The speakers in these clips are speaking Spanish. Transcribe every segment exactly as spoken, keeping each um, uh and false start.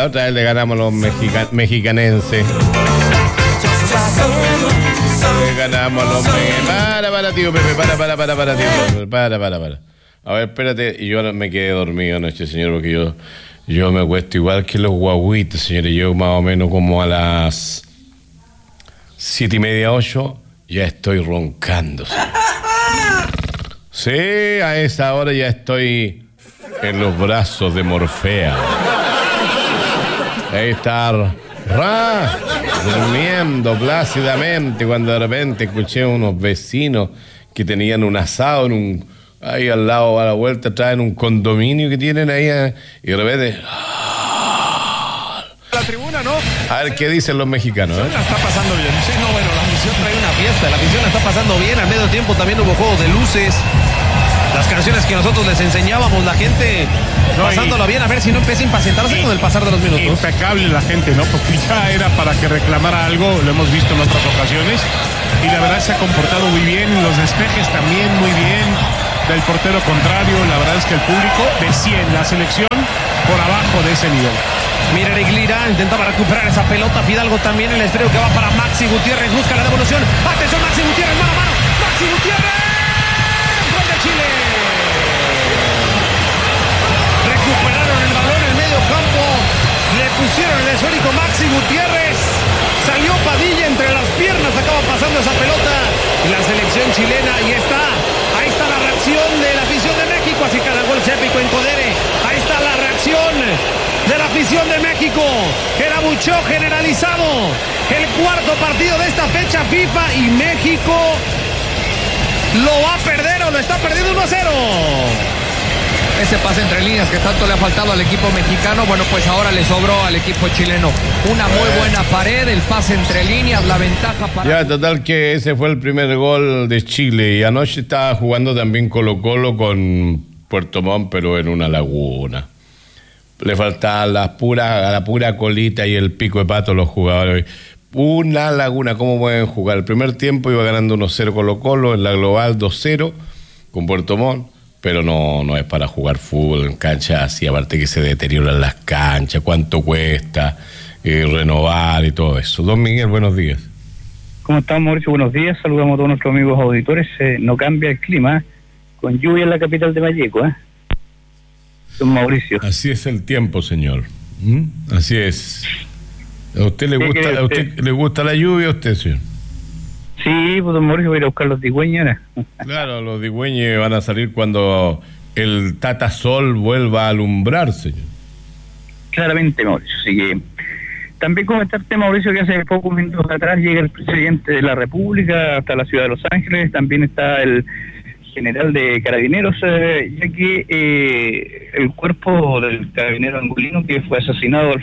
la otra vez le ganamos a los mexica- mexicanenses. Le ganamos a los mexicanos. Para, para, tío Pepe, para, para, para, para, tío Pepe. Para, para, para. A ver, espérate. Y yo me quedé dormido anoche, señor, porque yo, yo me acuesto igual que los guaguitos, señores. Yo más o menos como a las siete y media, ocho, ya estoy roncando, señor. Sí, a esa hora ya estoy en los brazos de Morfea. Ahí está Ra, durmiendo plácidamente, cuando de repente escuché unos vecinos que tenían un asado en un, ahí al lado, a la vuelta, traen un condominio que tienen ahí, y de repente... La tribuna, ¿no? A ver qué dicen los mexicanos, ¿eh? La está pasando bien. Sí, no, bueno, la afición trae una fiesta, la afición la está pasando bien. Al medio tiempo también hubo juegos de luces. Las canciones que nosotros les enseñábamos, la gente no, pasándolo bien, a ver si no empieza a impacientarse con el pasar de los minutos. Impecable la gente, ¿no? Porque ya era para que reclamara algo, lo hemos visto en otras ocasiones, y la verdad se ha comportado muy bien, los despejes también muy bien, del portero contrario, la verdad es que el público de cien, la selección por abajo de ese nivel. Mira, Eric Lira intentaba recuperar esa pelota, Fidalgo también, el estreno que va para Maxi Gutiérrez, busca la devolución, atención Maxi Gutiérrez, mano a mano, Maxi Gutiérrez, gol de Chile. Recuperaron el balón en el medio campo, le pusieron el esférico Maxi Gutiérrez, salió Padilla entre las piernas, acaba pasando esa pelota, la selección chilena, y está, ahí está la reacción de la afición de México, así que cada gol es épico en Codere, ahí está la reacción de la afición de México, el abucheo generalizado, el cuarto partido de esta fecha FIFA, y México lo va a perder o lo está perdiendo uno a cero. Ese pase entre líneas que tanto le ha faltado al equipo mexicano, bueno, pues ahora le sobró al equipo chileno. Una muy buena pared, el pase entre líneas, la ventaja para... Ya, total que ese fue el primer gol de Chile, y anoche estaba jugando también Colo-Colo con Puerto Montt, pero en una laguna. Le faltaban las puras, a la pura colita y el pico de pato los jugadores. Una laguna, ¿cómo pueden jugar? El primer tiempo iba ganando uno cero Colo-Colo, en la global dos cero con Puerto Montt, pero no, no es para jugar fútbol en canchas así, aparte que se deterioran las canchas, cuánto cuesta eh, renovar y todo eso. Don Miguel, buenos días. ¿Cómo estamos, Mauricio? Buenos días, saludamos a todos nuestros amigos auditores. Eh, no cambia el clima, con lluvia en la capital de Vallejo, ¿eh? Don Mauricio. Así es el tiempo, señor. ¿Mm? Así es. ¿A usted le gusta, usted? ¿A usted le gusta la lluvia a usted, señor? Sí, pues don Mauricio, voy a ir a buscar los digüeños ahora. Claro, los digüeños van a salir cuando el Tata Sol vuelva a alumbrar, señor. Claramente, Mauricio. Así que también comentarte, Mauricio, que hace pocos minutos atrás llega el presidente de la República hasta la ciudad de Los Ángeles. También está el general de Carabineros, eh, ya que eh, el cuerpo del carabinero angolino que fue asesinado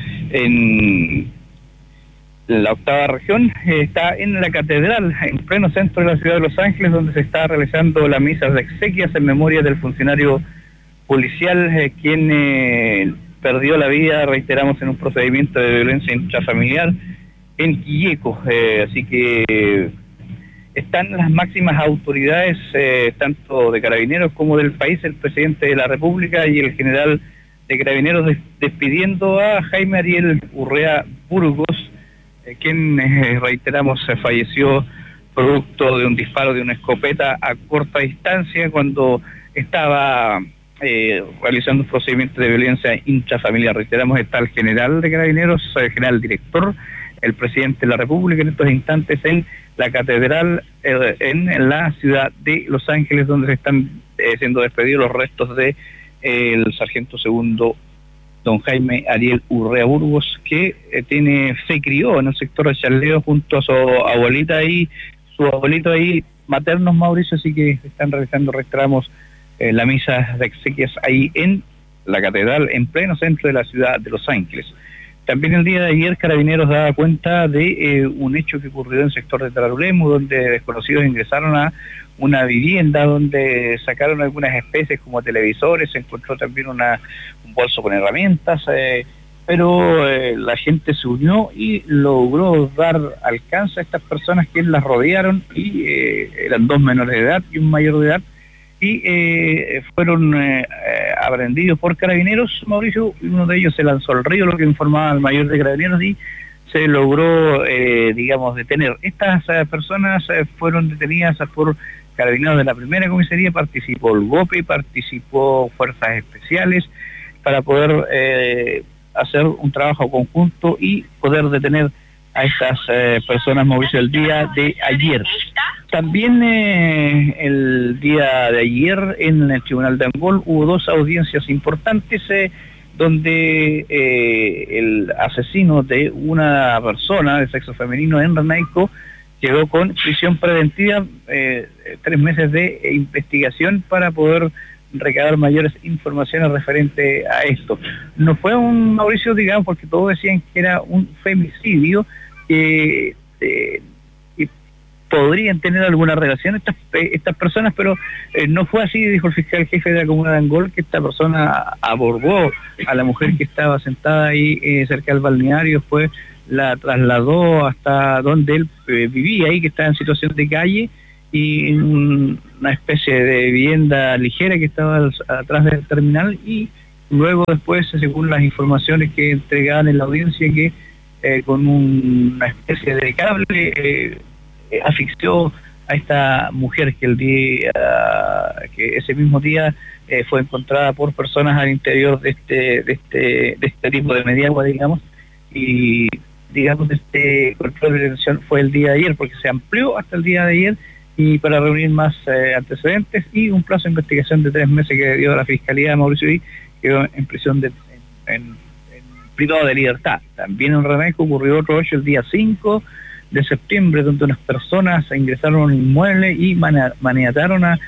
en la octava región eh, está en la catedral, en pleno centro de la ciudad de Los Ángeles, donde se está realizando la misa de exequias en memoria del funcionario policial eh, quien eh, perdió la vida, reiteramos, en un procedimiento de violencia intrafamiliar en Quilleco. Eh, así que eh, están las máximas autoridades, eh, tanto de Carabineros como del país, el presidente de la República y el general de Carabineros, des despidiendo a Jaime Ariel Urrea Burgos, eh, quien, eh, reiteramos, eh, falleció producto de un disparo de una escopeta a corta distancia cuando estaba eh, realizando un procedimiento de violencia intrafamiliar. Reiteramos, está el general de Carabineros, el general director, el presidente de la República en estos instantes en la catedral, eh, en, en la ciudad de Los Ángeles, donde se están eh, siendo despedidos los restos de eh, el sargento segundo don Jaime Ariel Urrea Burgos, que eh, tiene se crió en el sector de Charleo junto a su abuelita y su abuelito ahí maternos, Mauricio, así que están realizando, reiteramos, eh, la misa de exequias ahí en la catedral, en pleno centro de la ciudad de Los Ángeles. También el día de ayer Carabineros daba cuenta de eh, un hecho que ocurrió en el sector de Tararulemu, donde desconocidos ingresaron a una vivienda donde sacaron algunas especies como televisores, se encontró también una, un bolso con herramientas, eh, pero eh, la gente se unió y logró dar alcance a estas personas que las rodearon, y eh, eran dos menores de edad y un mayor de edad, y eh, fueron eh, aprendidos por carabineros, Mauricio, y uno de ellos se lanzó al río, lo que informaba el mayor de carabineros, y se logró, eh, digamos, detener. Estas eh, personas eh, fueron detenidas por carabineros de la primera comisaría, participó el GOPE, participó Fuerzas Especiales, para poder eh, hacer un trabajo conjunto y poder detener a estas eh, personas, Mauricio, el día de ayer. También eh, el día de ayer en el Tribunal de Angol hubo dos audiencias importantes eh, donde eh, el asesino de una persona de sexo femenino en Renaico quedó con prisión preventiva, eh, tres meses de investigación para poder recabar mayores informaciones referente a esto. No fue un, Mauricio, digamos, porque todos decían que era un femicidio, que eh, eh, podrían tener alguna relación estas, eh, estas personas, pero eh, no fue así, dijo el fiscal jefe de la comuna de Angol, que esta persona abordó a la mujer que estaba sentada ahí eh, cerca del balneario, después la trasladó hasta donde él eh, vivía ahí, que estaba en situación de calle, y en una especie de vivienda ligera que estaba al, atrás del terminal, y luego después, según las informaciones que entregaban en la audiencia, que eh, con un, una especie de cable eh, eh, asfixió a esta mujer que el día que ese mismo día eh, fue encontrada por personas al interior de este de este de este tipo de mediagua, digamos, y digamos este control de detención fue el día de ayer, porque se amplió hasta el día de ayer, y para reunir más eh, antecedentes, y un plazo de investigación de tres meses que dio la Fiscalía de Mauricio, y quedó en prisión de, en, en, en privado de libertad. También en Renaico ocurrió otro hecho el día cinco de septiembre, donde unas personas ingresaron a un inmueble y maniataron a,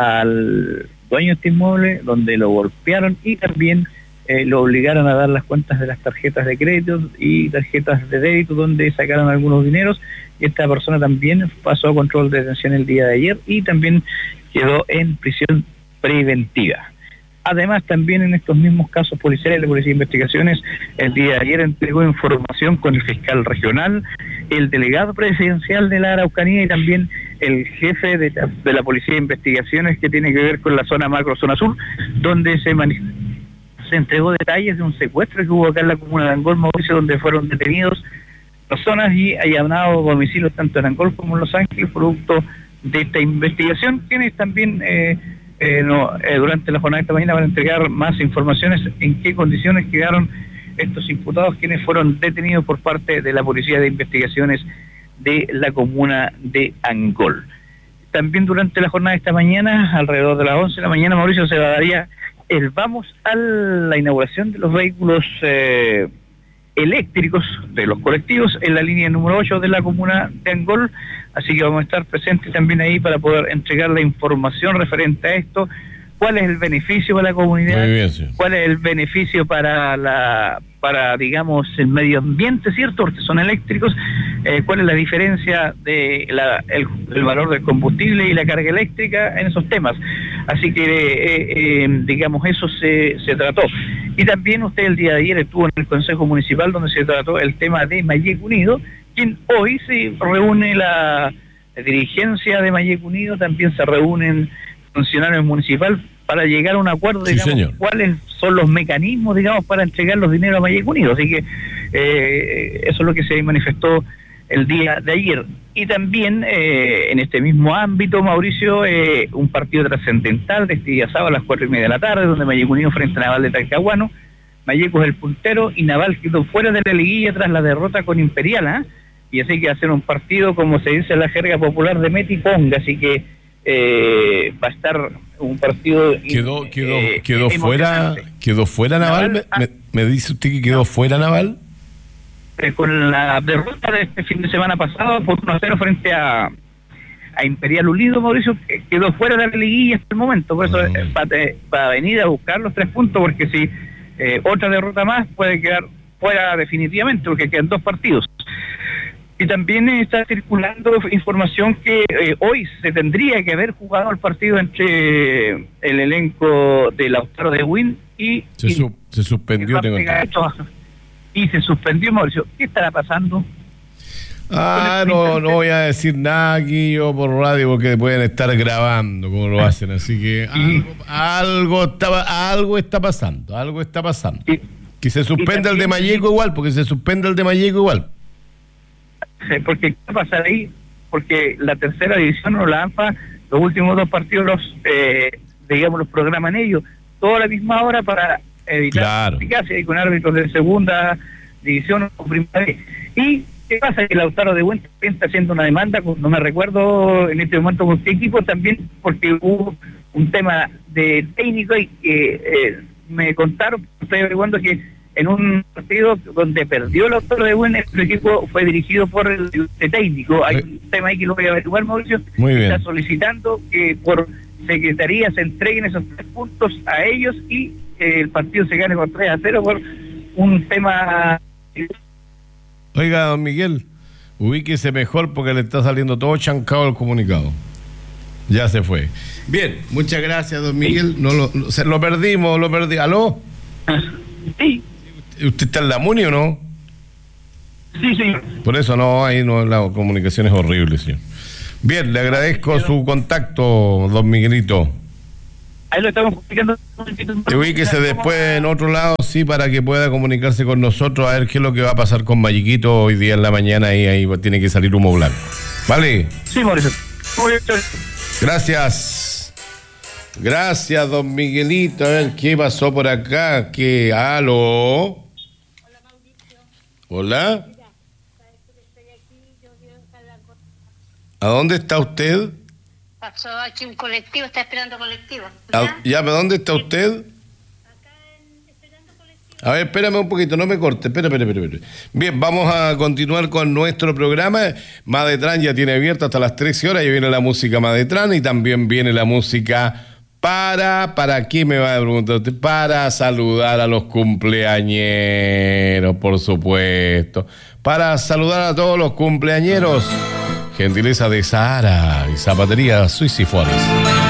al dueño de este inmueble, donde lo golpearon y también eh, lo obligaron a dar las cuentas de las tarjetas de crédito y tarjetas de débito, donde sacaron algunos dineros. Esta persona también pasó a control de detención el día de ayer y también quedó en prisión preventiva. Además, también en estos mismos casos policiales, la Policía de Investigaciones el día de ayer entregó información con el fiscal regional, el delegado presidencial de la Araucanía y también el jefe de, de la Policía de Investigaciones, que tiene que ver con la zona macro, zona sur, donde se manifestó. Se entregó detalles de un secuestro que hubo acá en la comuna de Angol, Mauricio, donde fueron detenidos personas y allanados domicilios tanto en Angol como en Los Ángeles, producto de esta investigación, quienes también eh, eh, no, eh, durante la jornada de esta mañana van a entregar más informaciones en qué condiciones quedaron estos imputados, quienes fueron detenidos por parte de la Policía de Investigaciones de la comuna de Angol. También durante la jornada de esta mañana, alrededor de las once de la mañana, Mauricio, se daría el vamos a la inauguración de los vehículos eh, eléctricos de los colectivos en la línea número ocho de la comuna de Angol, así que vamos a estar presentes también ahí para poder entregar la información referente a esto, cuál es el beneficio para la comunidad, bien, sí. cuál es el beneficio para la para digamos el medio ambiente, ¿cierto? Porque son eléctricos, eh, cuál es la diferencia de la, el, el valor del combustible y la carga eléctrica en esos temas. Así que eh, eh, digamos eso se, se trató. Y también usted el día de ayer estuvo en el Consejo Municipal, donde se trató el tema de Mayeco Unido, quien hoy se reúne la, la dirigencia de Mayeco Unido, también se reúnen funcionarios municipales para llegar a un acuerdo, digamos, sí, cuáles son los mecanismos, digamos, para entregar los dineros a Mayeco Unido. Así que eh, eso es lo que se manifestó el día de ayer. Y también eh, en este mismo ámbito, Mauricio, eh, un partido trascendental de este día sábado a las cuatro y media de la tarde, donde Mayeco Unido frente a Naval de Talcahuano. Mayeco es el puntero y Naval quedó fuera de la liguilla tras la derrota con Imperial, ¿eh? Y así que va a ser un partido, como se dice en la jerga popular, de meti ponga, así que eh, va a estar un partido quedó quedó eh, quedó fuera quedó fuera Naval, Naval me, me, me dice usted que quedó no. fuera Naval eh, con la derrota de este fin de semana pasado por uno a cero frente a a Imperial Unido, Mauricio, que quedó fuera de la liguilla hasta el momento, por eso no. eh, para, eh, para venir a buscar los tres puntos, porque si eh, otra derrota más puede quedar fuera definitivamente, porque quedan dos partidos. Y también está circulando información que eh, hoy se tendría que haber jugado el partido entre el elenco de Lautaro de Win y... Se, y, su, se suspendió. Y, y se suspendió, Mauricio. ¿Qué estará pasando? Ah, no, no voy a decir nada aquí yo por radio porque pueden estar grabando como lo hacen, así que algo, algo, está, algo está pasando, algo está pasando. Que se suspenda el de Malleco igual, porque se suspende el de Malleco igual. Porque ¿qué va a pasar ahí? Porque la tercera división o la ANFA, los últimos dos partidos los, eh, digamos, los programan ellos, toda a la misma hora para evitar claro. eficacia y con árbitros de segunda división o primera vez. Y ¿qué pasa? Que Lautaro de Buen también está haciendo una demanda, con, no me recuerdo en este momento con qué equipo, también porque hubo un tema de técnico y que eh, me contaron, estoy averiguando que en un partido donde perdió Lautaro de Buen, el equipo fue dirigido por el, el técnico. Hay un tema ahí que lo voy a averiguar, Mauricio. Muy bien. Está solicitando que por secretaría se entreguen esos tres puntos a ellos y eh, el partido se gane por tres a cero por un tema... Oiga, don Miguel, ubíquese mejor porque le está saliendo todo chancado el comunicado. Ya se fue. Bien, muchas gracias, don Miguel. No lo, no, se, lo perdimos, lo perdí. ¿Aló? Sí. ¿Usted está en la MUNI o no? Sí, sí. Por eso no, ahí no, la comunicación es horrible, señor. Bien, le agradezco su contacto, don Miguelito. Ahí lo estamos comunicando. Ubíquese después en otro lado, sí, para que pueda comunicarse con nosotros a ver qué es lo que va a pasar con Mallequito hoy día en la mañana y ahí tiene que salir humo blanco. ¿Vale? Sí, Mauricio. Gracias. Gracias, don Miguelito. A ver, ¿qué pasó por acá? ¿Qué? ¿Aló? Hola, Mauricio. ¿Hola? Mira, sabes que estoy aquí, yo vivo en Calanco. ¿A dónde está usted? Pasó aquí un colectivo, está esperando colectivo. ¿Ya? ¿Ya? ¿Dónde está usted? Acá en, esperando colectivo. A ver, espérame un poquito, no me corte, espera, espera, espera, espera. Bien, vamos a continuar con nuestro programa. Madetran ya tiene abierto hasta las trece horas, ya viene la música Madetran y también viene la música para, ¿para qué me va a preguntar usted? Para saludar a los cumpleañeros, por supuesto. Para saludar a todos los cumpleañeros. Gentileza de Sahara y Zapatería Suiz y Forest.